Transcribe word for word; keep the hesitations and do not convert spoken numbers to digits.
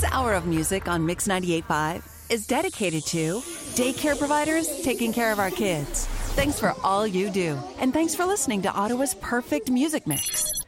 hour of music on Mix ninety-eight point five is dedicated to daycare providers taking care of our kids. Thanks for all you do, and thanks for listening to Ottawa's perfect music mix.